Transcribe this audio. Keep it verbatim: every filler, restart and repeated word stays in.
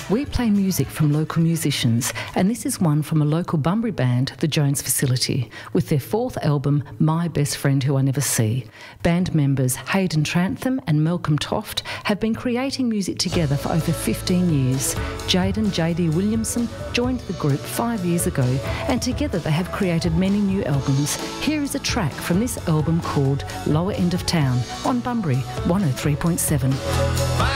We play music from local musicians, and this is one from a local Bunbury band, the Jones Facility, with their fourth album, My Best Friend Who I Never See. Band members Hayden Trantham and Malcolm Toft have been creating music together for over fifteen years. Jaden J D Williamson joined the group five years ago, and together they have created many new albums. Here is a track from this album called Lower End of Town on Bunbury one oh three point seven.